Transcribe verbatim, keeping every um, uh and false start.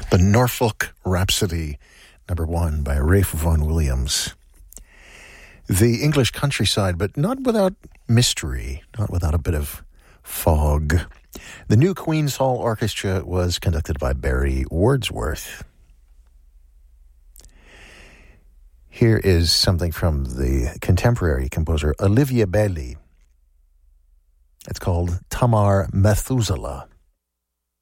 The Norfolk Rhapsody, number one by Ralph Vaughan Williams. The English countryside, but not without mystery, not without a bit of fog. The New Queen's Hall Orchestra was conducted by Barry Wordsworth. Here is something from the contemporary composer Olivia Bailey. It's called Tamar Methuselah.